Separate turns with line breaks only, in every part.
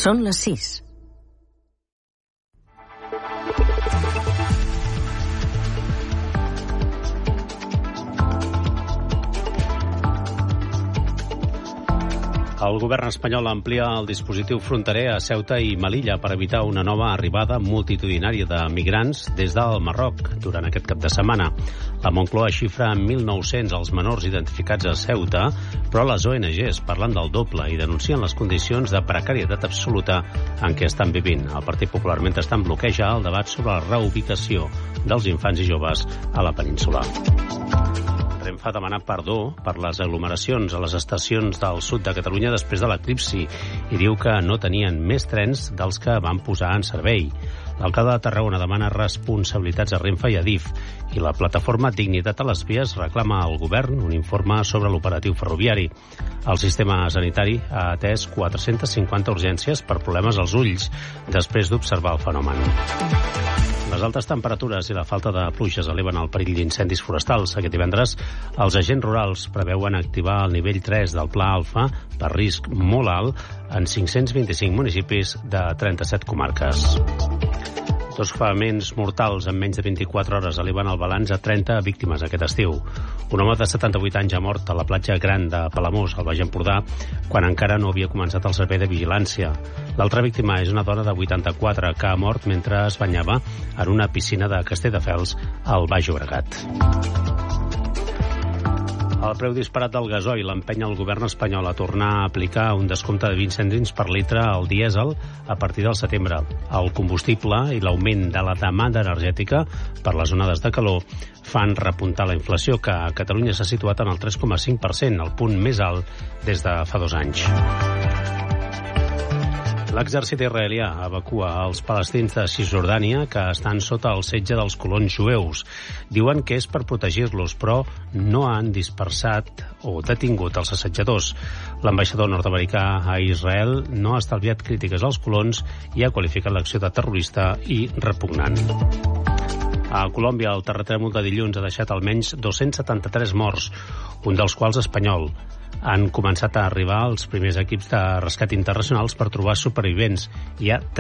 Són les 6.
El govern espanyol amplia el dispositiu fronterer a Ceuta i Melilla per evitar una nova arribada multitudinària de migrants des del Marroc durant aquest cap de setmana. La Moncloa xifra en 1.900 els menors identificats a Ceuta, però les ONGs parlen del doble i denuncien les condicions de precarietat absoluta en què estan vivint. El Partit Popular, mentrestant, bloqueja el debat sobre la reubicació dels infants i joves a la península. Renfe ha demanat perdó per les aglomeracions a les estacions del sud de Catalunya després de l'eclipsi i diu que no tenien més trens dels que van posar en servei. L'alcalde de Tarragona demana responsabilitats a Renfe i a DIF i la plataforma Dignitat a les Vies reclama al govern un informe sobre l'operatiu ferroviari. El sistema sanitari ha atès 450 urgències per problemes als ulls després d'observar el fenomen. Les altes temperatures i la falta de pluges eleven el perill d'incendis forestals. Aquest divendres, els agents rurals preveuen activar el nivell 3 del Pla Alfa per risc molt alt en 525 municipis de 37 comarques. 2 ofegaments mortals en menys de 24 hores eleven el balanç a 30 víctimes aquest estiu. Un home de 78 anys ha mort a la platja Gran de Palamós, al Baix Empordà, quan encara no havia començat el servei de vigilància. L'altra víctima és una dona de 84 que ha mort mentre es banyava en una piscina de Castelldefels al Baix Llobregat. El preu disparat del gasoil empenya el govern espanyol a tornar a aplicar un descompte de 20 cèntims per litre al dièsel a partir del setembre. El combustible i l'augment de la demanda energètica per les onades de calor fan repuntar la inflació, que a Catalunya s'ha situat en el 3,5%, el punt més alt des de fa 2 anys. L'exèrcit israelià evacua els palestins de Cisjordània que estan sota el setge dels colons jueus. Diuen que és per protegir-los, però no han dispersat o detingut els assetjadors. L'ambaixador nord-americà a Israel no ha estalviat crítiques als colons i ha qualificat l'acció de terrorista i repugnant. A Colòmbia, el terratrèmol de dilluns ha deixat almenys 273 morts, un dels quals espanyol. Han començat a arribar els primers equips de rescat internacionals per trobar supervivents. Hi ha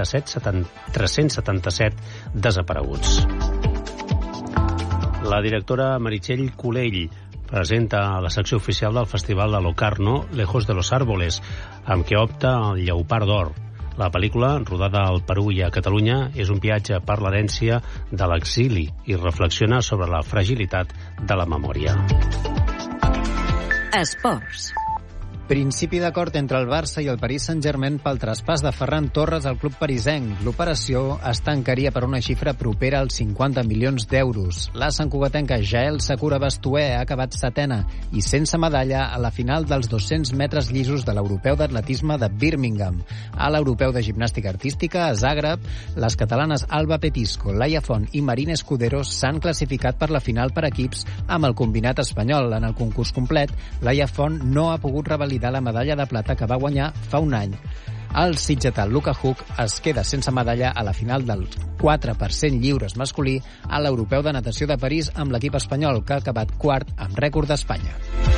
377 desapareguts. La directora Meritxell Colell presenta a la secció oficial del Festival de Locarno Lejos de los Árboles, amb què opta el Lleopard d'Or. La pel·lícula, rodada al Perú i a Catalunya, és un viatge per l'herència de l'exili i reflexiona sobre la fragilitat de la memòria.
Esports.
Principi d'acord entre el Barça i el Paris Saint-Germain pel traspàs de Ferran Torres al club parisenc. L'operació es tancaria per una xifra propera als 50 milions d'euros. La santcugatenca Jael Sakura Bastué ha acabat setena i sense medalla a la final dels 200 metres llisos de l'Europeu d'Atletisme de Birmingham. A l'Europeu de Gimnàstica Artística, a Zagreb, les catalanes Alba Petisco, Laia Font i Marina Escudero s'han classificat per la final per equips amb el combinat espanyol. En el concurs complet, Laia Font no ha pogut revalidar la medalla de plata que va guanyar fa un any. El sitgetà Luka Huk es queda sense medalla a la final del 4% lliures masculí a l'Europeu de Natació de París amb l'equip espanyol, que ha acabat quart amb rècord d'Espanya.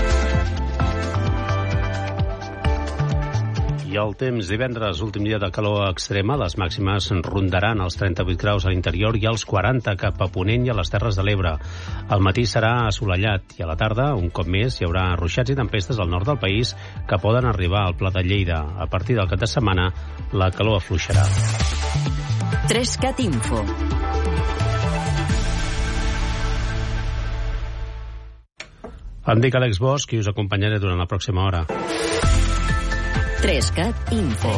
I el temps, divendres, últim dia de calor extrema, les màximes rondaran els 38 graus a l'interior i els 40 cap a Ponent i a les Terres de l'Ebre. Al matí serà assolellat i a la tarda, un cop més, hi haurà ruixats i tempestes al nord del país que poden arribar al Pla de Lleida. A partir del cap de setmana, la calor afluixarà.
3CAT Info.
Em dic Àlex Bosch i us acompanyaré durant la pròxima hora.
3CAT Info.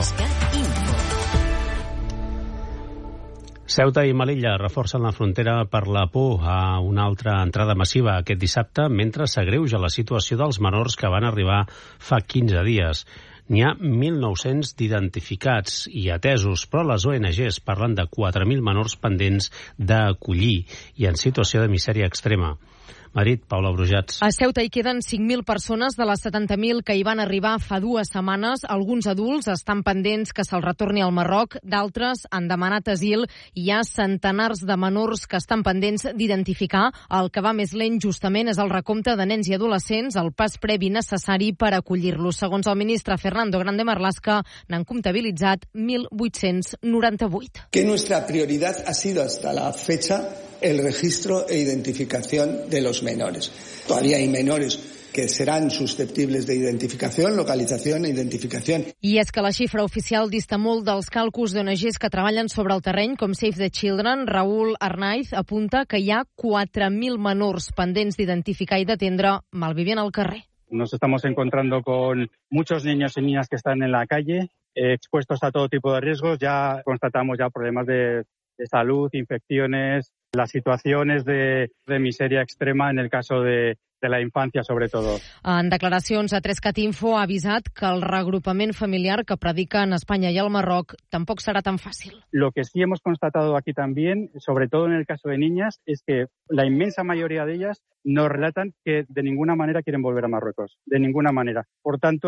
Ceuta i Melilla reforcen la frontera per la por a una altra entrada massiva aquest dissabte, mentre s'agreuja la situació dels menors que van arribar fa 15 dies. N'hi ha 1.900 d'identificats i atesos, però les ONGs parlen de 4.000 menors pendents d'acollir i en situació de misèria extrema. Madrid, Paula Brujats.
A Ceuta hi queden 5.000 persones de les 70.000 que hi van arribar fa 2 setmanes. Alguns adults estan pendents que se'ls retorni al Marroc, d'altres han demanat asil i hi ha centenars de menors que estan pendents d'identificar. El que va més lent justament és el recompte de nens i adolescents, el pas previ necessari per acollir-los. Segons el ministre Fernando Grande Marlaska, n'han comptabilitzat 1.898.
Que nuestra prioridad ha sido hasta la fecha el registro e identificación de los menores. Todavía hay menores que serán susceptibles de identificación, localització e identificació.
I és que la xifra oficial dista molt dels càlculs d'ONGs que treballen sobre el terreny, com Save the Children. Raúl Arnaiz apunta que hi ha 4.000 menors pendents d'identificar i d'atendre malvivint al carrer.
Nos estamos encontrando con muchos niños y niñas que están en la calle, expuestos a todo tipo de riesgos. Ya constatamos problemas de salud, infecciones, las situaciones de miseria extrema en el caso de la infancia, sobre todo.
En declaracions a 3cat Info ha avisat que el reagrupament familiar que prediquen Espanya y el Marroc tampoc será tan fácil.
Lo que sí hemos constatado aquí también, sobre todo en el caso de niñas, es que la inmensa mayoría de ellas nos relatan que de ninguna manera quieren volver a Marruecos, de ninguna manera. Por tanto,